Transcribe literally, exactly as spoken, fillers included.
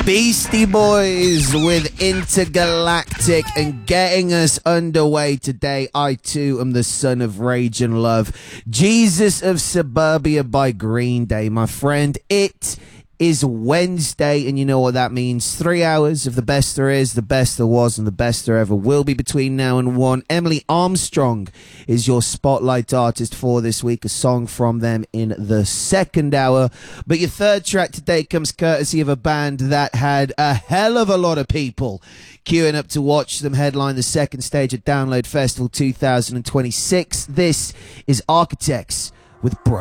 Beastie Boys with Intergalactic, and getting us underway today, I too am the son of rage and love. Jesus of Suburbia by Green Day, my friend. It is Wednesday, and you know what that means. Three hours of the best there is, the best there was, and the best there ever will be between now and one. Emily Armstrong is your spotlight artist for this week, a song from them in the second hour. But your third track today comes courtesy of a band that had a hell of a lot of people queuing up to watch them headline the second stage at Download Festival two thousand twenty-six. This is Architects with Bro.